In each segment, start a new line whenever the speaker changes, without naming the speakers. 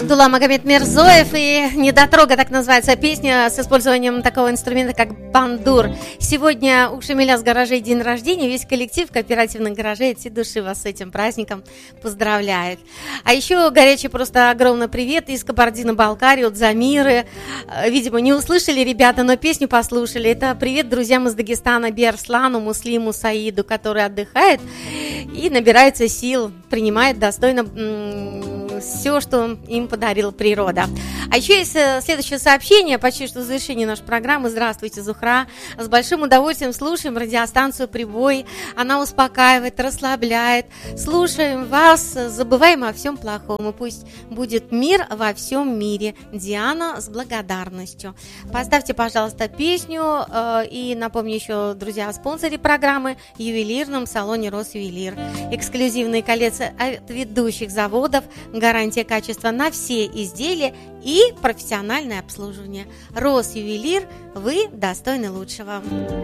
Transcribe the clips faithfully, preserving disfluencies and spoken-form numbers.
Абдулла Магомед Мирзоев и «Недотрога», так называется песня, с использованием такого инструмента, как бандур. Сегодня у Шамиля с гаражей день рождения. Весь коллектив кооперативных гаражей от всей души вас с этим праздником поздравляет. А еще горячий просто огромный привет из Кабардино-Балкарии, от Замиры. Видимо, не услышали ребята, но песню послушали. Это привет друзьям из Дагестана, Берслану, Муслиму, Саиду, который отдыхает и набирается сил, принимает достойно все, что им подарила природа. А еще есть следующее сообщение, почти что в завершении нашей программы. Здравствуйте, Зухра. С большим удовольствием слушаем радиостанцию «Прибой». Она успокаивает, расслабляет. Слушаем вас, забываем о всем плохом. И пусть будет мир во всем мире. Диана с благодарностью. Поставьте, пожалуйста, песню. И напомню еще, друзья, о спонсоре программы — ювелирном салоне «Росювелир». Эксклюзивные коллекции от ведущих заводов, гарантия качества на все изделия и профессиональное обслуживание. Росювелир, вы достойны лучшего.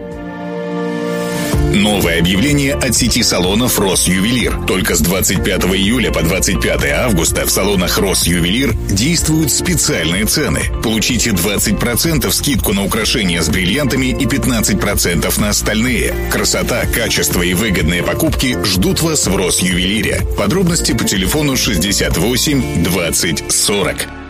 Новое объявление от сети салонов «Росювелир». Только с двадцать пятого июля по двадцать пятое августа в салонах «Росювелир» действуют специальные цены. Получите двадцать процентов скидку на украшения с бриллиантами и пятнадцать процентов на остальные. Красота, качество и выгодные покупки ждут вас в «Росювелире». Подробности по телефону шестьдесят восемь двадцать сорок.